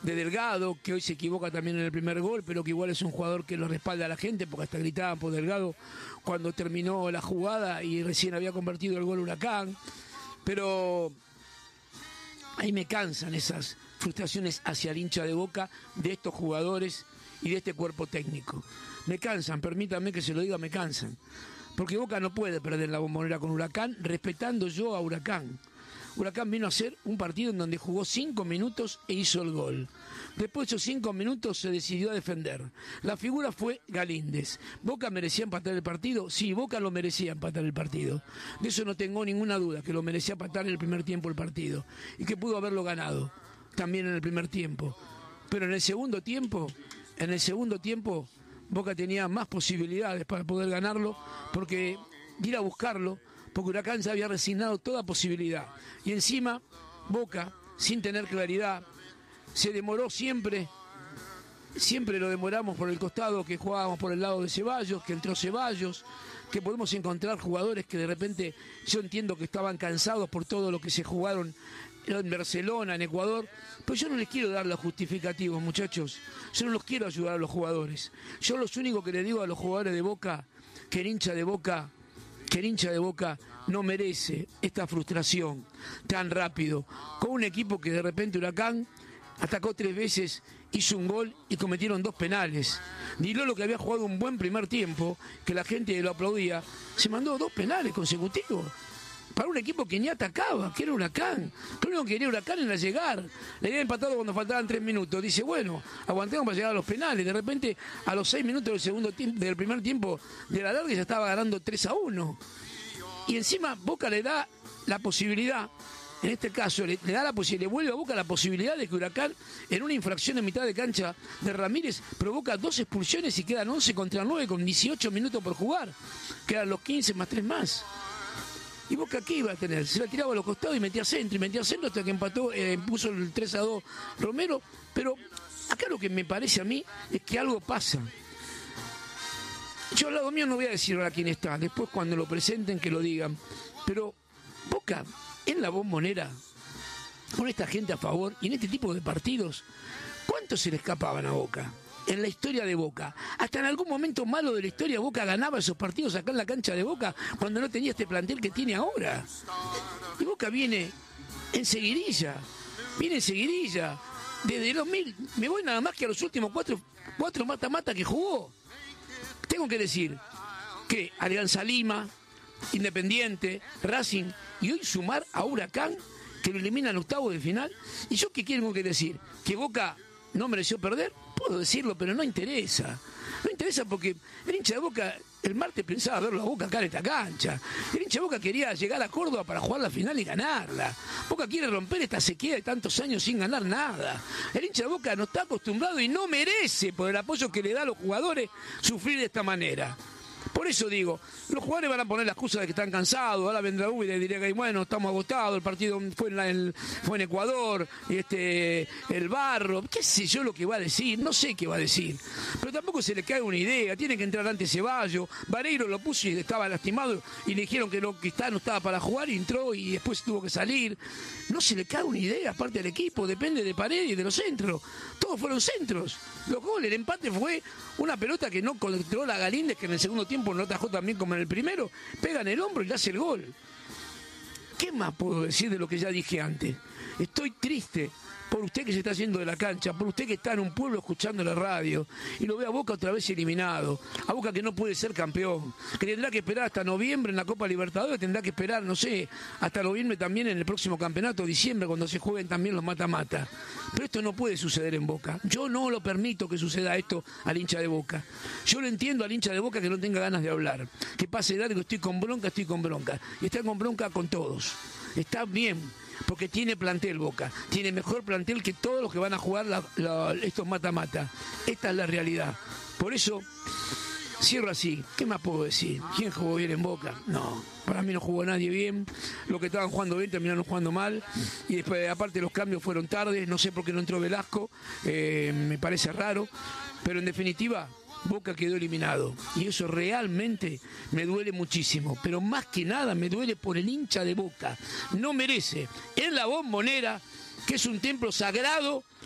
de Delgado, que hoy se equivoca también en el primer gol, pero que igual es un jugador que lo respalda a la gente, porque hasta gritaban por Delgado cuando terminó la jugada y recién había convertido el gol Huracán. Pero ahí me cansan esas frustraciones hacia el hincha de Boca de estos jugadores y de este cuerpo técnico. Me cansan, permítanme que se lo diga, me cansan. Porque Boca no puede perder la Bombonera con Huracán, respetando yo a Huracán. Huracán vino a hacer un partido en donde jugó 5 minutos e hizo el gol. Después de esos 5 minutos se decidió a defender. La figura fue Galíndez. ¿Boca merecía empatar el partido? Sí, Boca lo merecía empatar el partido. De eso no tengo ninguna duda, que lo merecía empatar en el primer tiempo el partido. Y que pudo haberlo ganado también en el primer tiempo. Pero en el segundo tiempo, Boca tenía más posibilidades para poder ganarlo, porque ir a buscarlo, porque Huracán ya había resignado toda posibilidad. Y encima, Boca, sin tener claridad, se demoró siempre lo demoramos por el costado, que jugábamos por el lado de Ceballos, que entró Ceballos, que podemos encontrar jugadores que de repente, yo entiendo que estaban cansados por todo lo que se jugaron en Barcelona, en Ecuador, pero yo no les quiero dar los justificativos, muchachos. Yo no los quiero ayudar a los jugadores. Yo lo único que le digo a los jugadores de Boca, que el hincha de Boca no merece esta frustración tan rápido, con un equipo que de repente Huracán atacó 3 veces, hizo un gol y cometieron 2 penales. Di Lolo, que había jugado un buen primer tiempo, que la gente lo aplaudía, se mandó 2 penales consecutivos. Para un equipo que ni atacaba, que era Huracán. Lo único que quería Huracán era llegar. Le había empatado cuando faltaban 3 minutos. Dice, bueno, aguantemos para llegar a los penales. De repente, a los 6 minutos del primer tiempo de la larga, ya estaba ganando 3-1. Y encima Boca le da la posibilidad, en este caso, le vuelve a Boca la posibilidad de que Huracán, en una infracción en mitad de cancha de Ramírez, provoca 2 expulsiones y quedan 11 contra 9 con 18 minutos por jugar. Quedan los 15 más 3 más. ¿Y Boca qué iba a tener? Se la tiraba a los costados y metía centro hasta que empató, puso el 3-2 Romero. Pero acá lo que me parece a mí es que algo pasa. Yo al lado mío no voy a decir ahora quién está, después cuando lo presenten que lo digan. Pero Boca, en la Bombonera, con esta gente a favor y en este tipo de partidos, ¿cuántos se le escapaban a Boca? En la historia de Boca, hasta en algún momento malo de la historia, Boca ganaba esos partidos acá en la cancha de Boca cuando no tenía este plantel que tiene ahora. Y Boca viene en seguidilla, desde el 2000, me voy nada más que a los últimos cuatro mata-mata que jugó. Tengo que decir que Alianza Lima, Independiente, Racing, y hoy sumar a Huracán, que lo eliminan en octavos de final. ¿Y yo qué tengo que decir? ¿Que Boca no mereció perder? Puedo decirlo, pero no interesa. No interesa porque el hincha de Boca el martes pensaba verlo a Boca acá en esta cancha. El hincha de Boca quería llegar a Córdoba para jugar la final y ganarla. Boca quiere romper esta sequía de tantos años sin ganar nada. El hincha de Boca no está acostumbrado y no merece, por el apoyo que le da a los jugadores, sufrir de esta manera. Por eso digo, los jugadores van a poner la excusa de que están cansados. Ahora vendrá Ubi y le diré que bueno, estamos agotados, el partido fue en Ecuador, el barro, qué sé yo lo que va a decir, no sé qué va a decir. Pero tampoco se le cae una idea, tiene que entrar antes Ceballos. Vareiro lo puso y estaba lastimado y le dijeron que no estaba para jugar y entró y después tuvo que salir. No se le cae una idea, aparte del equipo, depende de Paredes y de los centros. Todos fueron centros. Los goles, el empate fue una pelota que no controla Galíndez, que en el segundo tiempo no atajó también como en el primero, pega en el hombro y le hace el gol. ¿Qué más puedo decir de lo que ya dije antes? Estoy triste por usted que se está haciendo de la cancha, por usted que está en un pueblo escuchando la radio y lo ve a Boca otra vez eliminado, a Boca que no puede ser campeón, que tendrá que esperar hasta noviembre en la Copa Libertadores, tendrá que esperar, no sé, hasta noviembre también en el próximo campeonato, diciembre, cuando se jueguen también los mata-mata. Pero esto no puede suceder en Boca. Yo no lo permito que suceda esto al hincha de Boca. Yo lo entiendo al hincha de Boca que no tenga ganas de hablar, que pase largo, estoy con bronca, y está con bronca con todos. Está bien, porque tiene plantel Boca, tiene mejor plantel que todos los que van a jugar estos mata-mata. Esta es la realidad. Por eso cierro así. ¿Qué más puedo decir? ¿Quién jugó bien en Boca? No, para mí no jugó nadie bien. Los que estaban jugando bien terminaron jugando mal. Y después, aparte, los cambios fueron tardes. No sé por qué no entró Velasco. Me parece raro. Pero en definitiva, Boca quedó eliminado. Y eso realmente me duele muchísimo. Pero más que nada me duele por el hincha de Boca. No merece en la Bombonera, que es un templo sagrado,